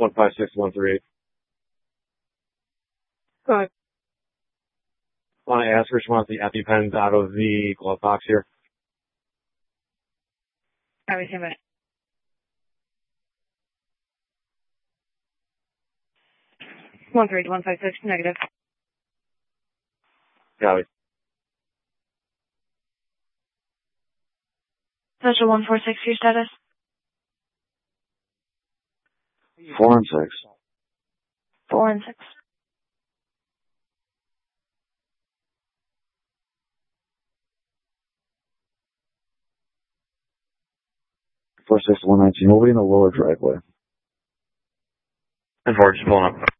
156138. Go ahead. I want to ask her if she wants the EpiPens out of the glove box here. Everything right. $13156 negative. Copy. Special 146, your status? 4 and 6. 4 and 6. 46119. We'll be in the lower driveway. And 4, just pulling up.